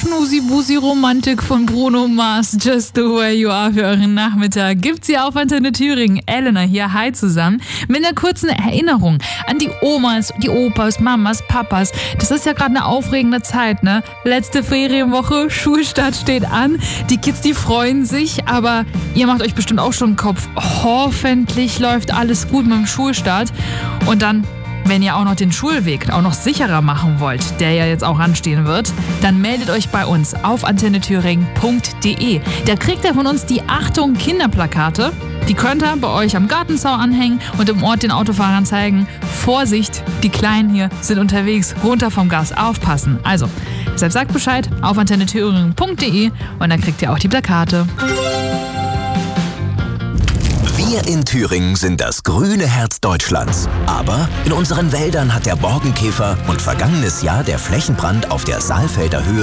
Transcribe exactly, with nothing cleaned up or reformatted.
Schnusi-Busi-Romantik von Bruno Mars, Just the Way You Are für euren Nachmittag. Gibt's hier auf Antenne Thüringen. Elena hier, hi zusammen. Mit einer kurzen Erinnerung an die Omas, die Opas, Mamas, Papas. Das ist ja gerade eine aufregende Zeit, ne? Letzte Ferienwoche, Schulstart steht an. Die Kids, die freuen sich, aber ihr macht euch bestimmt auch schon einen Kopf. Hoffentlich läuft alles gut mit dem Schulstart. Und dann, wenn ihr auch noch den Schulweg auch noch sicherer machen wollt, der ja jetzt auch anstehen wird, dann meldet euch bei uns auf antenne thüringen punkt de. Da kriegt ihr von uns die Achtung Kinderplakate. Die könnt ihr bei euch am Gartenzaun anhängen und im Ort den Autofahrern zeigen: Vorsicht, die Kleinen hier sind unterwegs, runter vom Gas, aufpassen. Also, deshalb sagt Bescheid auf antenne thüringen punkt de und dann kriegt ihr auch die Plakate. Wir in Thüringen sind das grüne Herz Deutschlands. Aber in unseren Wäldern hat der Borkenkäfer und vergangenes Jahr der Flächenbrand auf der Saalfelder Höhe